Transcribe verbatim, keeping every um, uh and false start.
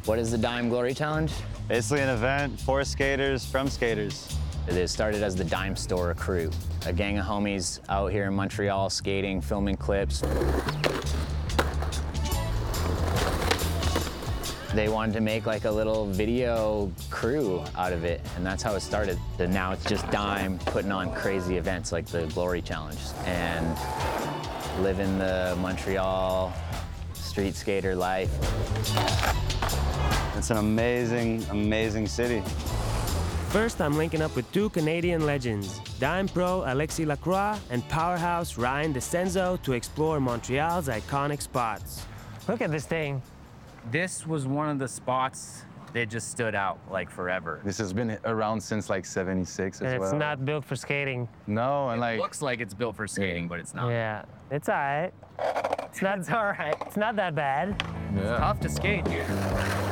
What is the Dime Glory Challenge? Basically an event for skaters from skaters. It started as the Dime Store crew, a gang of homies out here in Montreal skating, filming clips. They wanted to make like a little video crew out of it, and that's how it started. And now it's just Dime putting on crazy events like the Glory Challenge and living the Montreal street skater life. It's an amazing, amazing city. First, I'm linking up with two Canadian legends, Dime Pro Alexis Lacroix and Powerhouse Ryan DeCenzo, to explore Montreal's iconic spots. Look at this thing. This was one of the spots that just stood out like forever. This has been around since like seventy-six as And well. it's not built for skating. No, and It like looks like it's built for skating, but it's not. Yeah, it's all right. It's not, It's all right. it's not that bad. yeah. Tough to skate here.